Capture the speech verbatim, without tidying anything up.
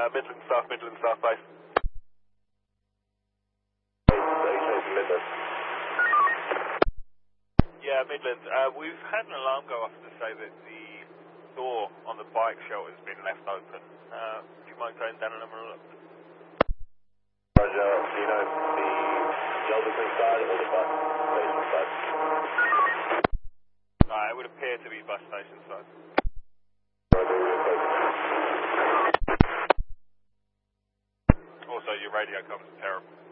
Uh, Midland South, Midland South base. Yeah, Midland. Uh, we've had an alarm go off to say that the door on the bike shelter has been left open. Uh, do you mind going down and having a look? Roger, do you know the Gelderton side or the bus station side? No, it would appear to be bus station side. Also, your radio comes terrible.